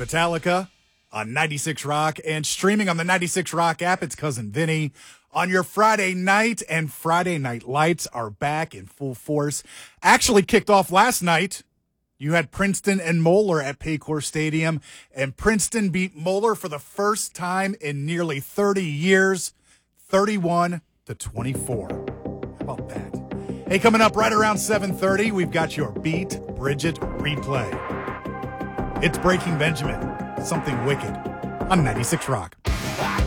Metallica on 96 Rock and streaming on the 96 Rock app. It's Cousin Vinny on your Friday night, and Friday Night Lights are back in full force. Actually kicked off last night. You had Princeton and Moeller at Paycor Stadium, and Princeton beat Moeller for the first time in nearly 30 years, 31-24. How about that? Hey, coming up right around 7:30, we've got your Beat Bridget replay. It's Breaking Benjamin, Something Wicked on 96 Rock.